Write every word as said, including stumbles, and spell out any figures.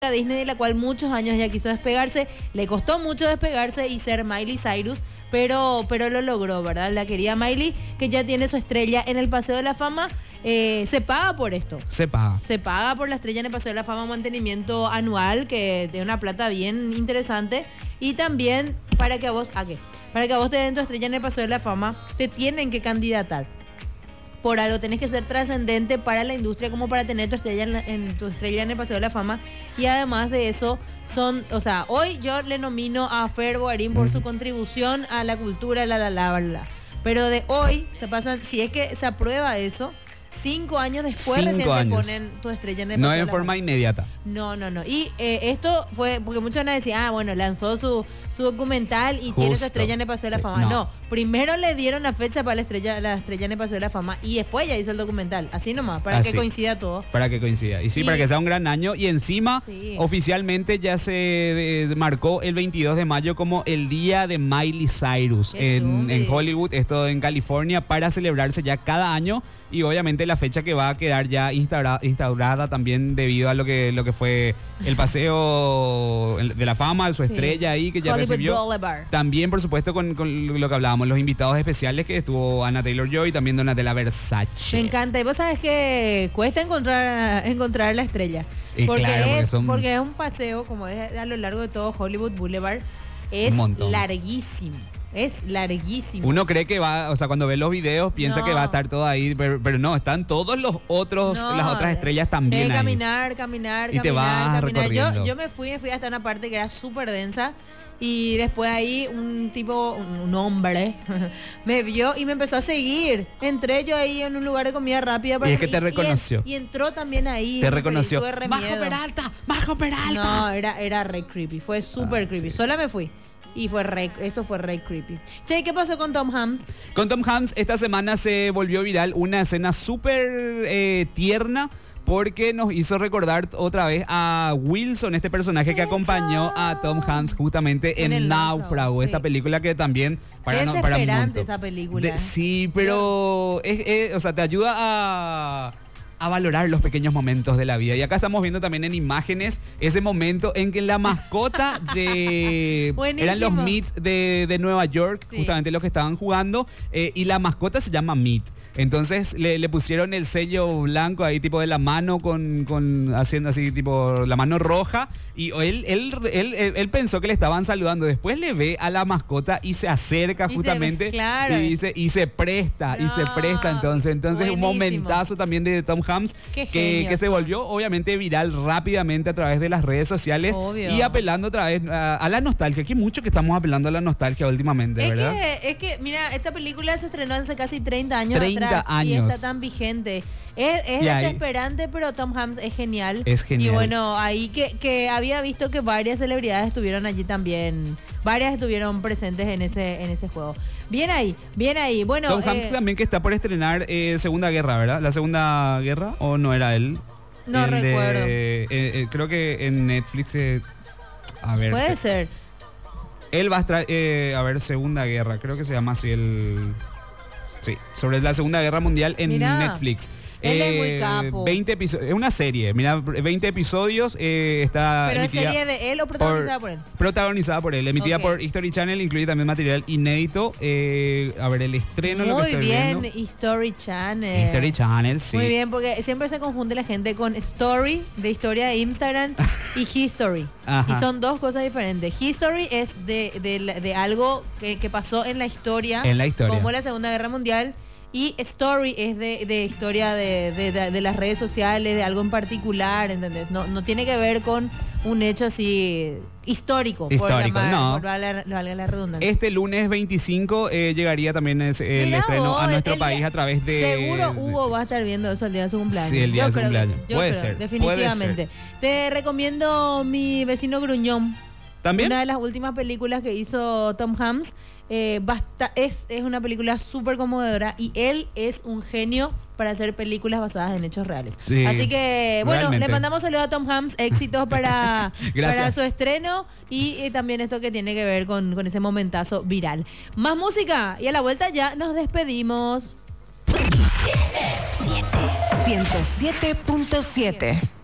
Disney, de la cual muchos años ya quiso despegarse, le costó mucho despegarse y ser Miley Cyrus, pero, pero lo logró, ¿verdad? La querida Miley, que ya tiene su estrella en el Paseo de la Fama, eh, se paga por esto. Se paga. Se paga por la estrella en el Paseo de la Fama, un mantenimiento anual que de una plata bien interesante. Y también para que a vos, ¿a qué? Para que a vos te den tu estrella en el Paseo de la Fama, te tienen que candidatar. Por algo tenés que ser trascendente para la industria como para tener tu estrella en, la, en tu estrella en el Paseo de la Fama. Y además de eso, son, o sea, hoy yo le nomino a Fer Bogarín por su contribución a la cultura, la la la la la. Pero de hoy se pasan, si es que se aprueba eso, cinco años después Cinco recién años. te ponen tu estrella en el No Paseo de en la forma Fama. inmediata. No, no, no. Y eh, esto fue porque muchos van a decir, ah, bueno, lanzó su, su documental y Justo. tiene su estrella en el Paseo de la Sí, Fama. no. No. primero le dieron la fecha para la estrella, la estrella en el Paseo de la Fama y después ya hizo el documental. Así nomás, para Así. que coincida todo. Para que coincida. Y sí, Y- para que sea un gran año. Y encima, Sí. oficialmente ya se eh, marcó el veintidós de mayo como el día de Miley Cyrus Qué en, chumbi. en Hollywood, esto en California, para celebrarse ya cada año. Y obviamente la fecha que va a quedar ya instaura- instaurada también debido a lo que, lo que fue el paseo de la fama, su Sí. estrella ahí que ya Hollywood recibió. Boulevard. También, por supuesto, con, con lo que hablábamos, los invitados especiales que estuvo Anna Taylor-Joy y también Donatella Versace. Me encanta. Y vos sabes que cuesta encontrar encontrar la estrella. Y porque, claro, porque es, son- porque es un paseo, como es a lo largo de todo Hollywood Boulevard, es Un montón. larguísimo. Es larguísimo. Uno cree que va, o sea, cuando ve los videos piensa No. que va a estar todo ahí, pero, pero no, están todos los otros, No, las otras estrellas también tenés que ahí. caminar, caminar, Y caminar, te vas caminar. Yo, recorriendo. yo me fui, me fui hasta una parte que era súper densa y después ahí un tipo, un, un hombre, me vio y me empezó a seguir. Entré yo ahí en un lugar de comida rápida. para- Y es que te reconoció. Y, entró también ahí. Te y reconoció. tuve re ¡Majo miedo. Peralta! ¡Majo Peralta! No, era, era re creepy, fue súper Ah, creepy. sí. Sola me fui. Y fue re, eso fue re creepy. Che, ¿qué pasó con Tom Hanks? Con Tom Hanks esta semana se volvió viral una escena súper eh, tierna porque nos hizo recordar otra vez a Wilson, este personaje que acompañó a Tom Hanks justamente En en, el Náufrago, Náufrago, esta sí. película que también para no para Desesperante mucho. esa película. De- sí, pero es, es- o sea, te ayuda a a valorar los pequeños momentos de la vida. Y acá estamos viendo también en imágenes ese momento en que la mascota de... Buenísimo. eran los Mets de, de Nueva York, Sí. justamente los que estaban jugando, eh, y la mascota se llama Met. Entonces le, le pusieron el sello blanco ahí tipo de la mano con, con haciendo así tipo la mano roja y él, él, él, él, él pensó que le estaban saludando. Después le ve a la mascota y se acerca Y se- justamente claro. y dice y se presta y se No, presta entonces entonces un buenísimo. momentazo también de Tom Hanks Qué que, genios que se son. volvió obviamente viral rápidamente a través de las redes sociales Obvio. y apelando otra vez a, a la nostalgia, que mucho que estamos apelando a la nostalgia últimamente, Es ¿verdad? que, es que, mira, esta película se estrenó hace casi treinta años treinta atrás y años. está tan vigente. Es, es Y ahí- desesperante, pero Tom Hanks es genial. Es genial. Y bueno, ahí que, que había visto que varias celebridades estuvieron allí también. Varias estuvieron presentes en ese, en ese juego. Bien ahí, bien ahí. Bueno, Tom Hanks eh, también que está por estrenar eh, Segunda Guerra, ¿verdad? ¿La Segunda Guerra o no era él? No El de- recuerdo. eh, eh, creo que en Netflix... eh, a ver. puede que- ser. Él va a estar... eh, a ver, Segunda Guerra. Creo que se llama así el... Sí, sobre la Segunda Guerra Mundial en Mirá, Netflix. él es muy capo. veinte episodios. Es una serie. Mira, veinte episodios. eh, está ¿Pero es emitida serie de él o protagonizada por, él? Protagonizada por él. Emitida Ok. por History Channel. Incluye también material inédito. Eh, a ver, el estreno. lo que Muy estoy bien, viendo. History Channel. History Channel, sí. Muy bien, porque siempre se confunde la gente con Story, de historia de Instagram, y History. Ajá. Y son dos cosas diferentes. History es de, de, la- de algo que, que pasó en la historia. En la historia. Como la Segunda Guerra Mundial. Y Story es de, de historia de, de- de- de las redes sociales, de algo en particular, ¿entendés? No, no tiene que ver con un hecho así histórico, por, Histórico, llamar, no. por valga, valga la redundancia. Este lunes veinticinco eh, llegaría también ese- el Mirá estreno vos, a nuestro el país día- a través de... Seguro Hugo va a estar viendo eso el día de su cumpleaños. Sí, el día Yo de su creo que cumpleaños. sí, yo Puede creo, ser, definitivamente. Te recomiendo Mi vecino gruñón. ¿También? Una de las últimas películas que hizo Tom Hanks. Eh, basta, es, es una película súper conmovedora y él es un genio para hacer películas basadas en hechos reales. Sí, Así que, bueno, realmente. le mandamos saludos a Tom Hanks, éxitos para, Gracias. para su estreno y, eh, también esto que tiene que ver con, con ese momentazo viral. Más música y a la vuelta ya nos despedimos. ciento siete punto siete